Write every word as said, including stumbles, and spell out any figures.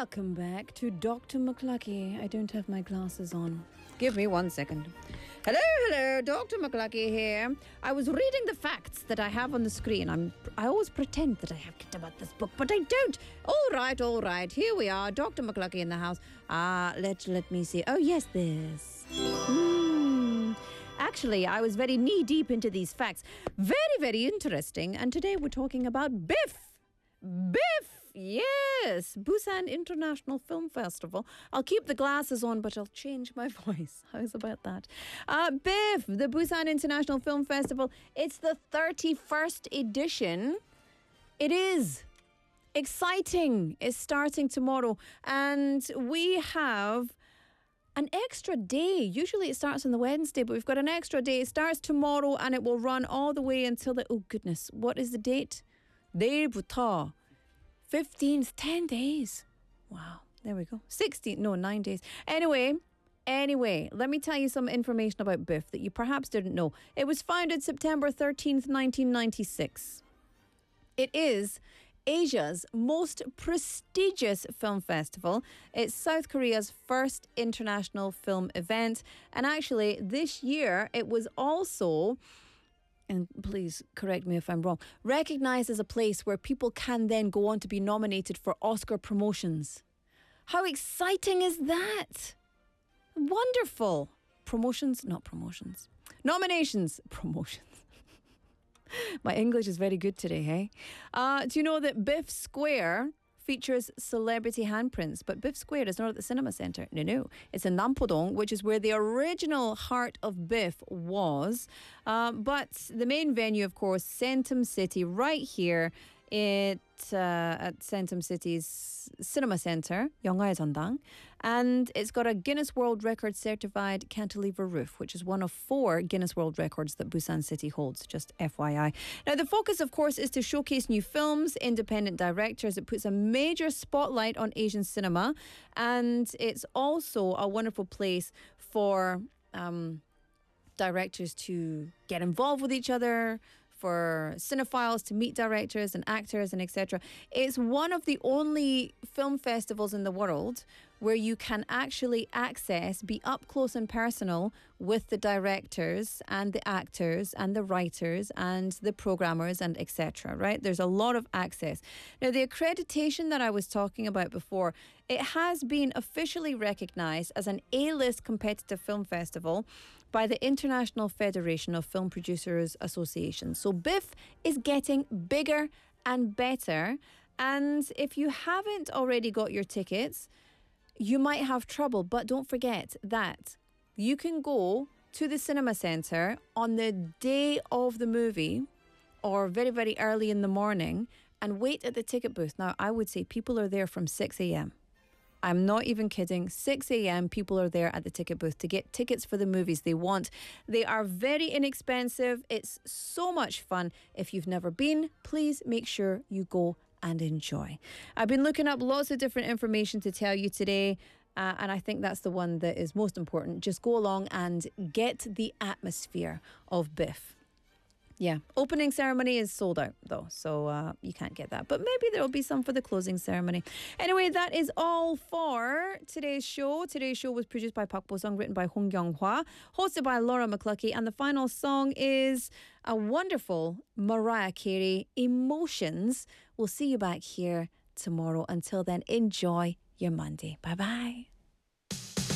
Welcome back to Doctor McLucky. I don't have my glasses on. Give me one second. Hello, hello, Doctor McLucky here. I was reading the facts that I have on the screen. I'm, I always pretend that I have it about this book, but I don't. All right, all right. Here we are, Doctor McLucky in the house. Ah, let let me see. Oh, yes, this. Hmm. Actually, I was very knee-deep into these facts. Very, very interesting. And today we're talking about Biff. Biff, yes, Busan International Film Festival. I'll keep the glasses on, but I'll change my voice. How's about that? Uh, Biff, the Busan International Film Festival. It's the thirty-first edition. It is exciting. It's starting tomorrow, and we have an extra day. Usually it starts on the Wednesday, but we've got an extra day. It starts tomorrow, and it will run all the way until the. Oh goodness, what is the date? 내일부터 fifteenth, ten days. Wow, there we go. sixteen, no, nine days. Anyway, anyway, let me tell you some information about Biff that you perhaps didn't know. It was founded September thirteenth, nineteen ninety-six. It is Asia's most prestigious film festival. It's South Korea's first international film event. And actually, this year, it was also, and please correct me if I'm wrong, recognised as a place where people can then go on to be nominated for Oscar promotions. How exciting is that? Wonderful. Promotions, not promotions. Nominations, promotions. My English is very good today, hey? Uh, do you know that Biff Square features celebrity handprints, but Biff Square is not at the cinema centre. No, no. It's in Nampodong, which is where the original heart of Biff was. Uh, but the main venue, of course, Centum City, right here it, uh, at Centum City's cinema centre, 영화의 전당. And it's got a Guinness World Record certified cantilever roof, which is one of four Guinness World Records that Busan City holds, just F Y I. Now, the focus, of course, is to showcase new films, independent directors. It puts a major spotlight on Asian cinema. And it's also a wonderful place for um, directors to get involved with each other, for cinephiles to meet directors and actors and et cetera. It's one of the only film festivals in the world where you can actually access, be up close and personal with the directors and the actors and the writers and the programmers and et cetera, right? There's a lot of access. Now, the accreditation that I was talking about before, it has been officially recognised as an A-list competitive film festival by the International Federation of Film Producers Association. So Biff is getting bigger and better. And if you haven't already got your tickets, you might have trouble. But don't forget that you can go to the cinema centre on the day of the movie or very, very early in the morning and wait at the ticket booth. Now, I would say people are there from six a.m. I'm not even kidding. six a.m. people are there at the ticket booth to get tickets for the movies they want. They are very inexpensive. It's so much fun. If you've never been, please make sure you go and enjoy. I've been looking up lots of different information to tell you today, uh, and I think that's the one that is most important. Just go along and get the atmosphere of Biff. Yeah, opening ceremony is sold out though, so uh, you can't get that. But maybe there will be some for the closing ceremony. Anyway, that is all for today's show. Today's show was produced by Park Bo-sung, written by Hong Kyung-hwa, hosted by Laura McLucky, and the final song is a wonderful Mariah Carey, Emotions. We'll see you back here tomorrow. Until then, enjoy your Monday. Bye-bye.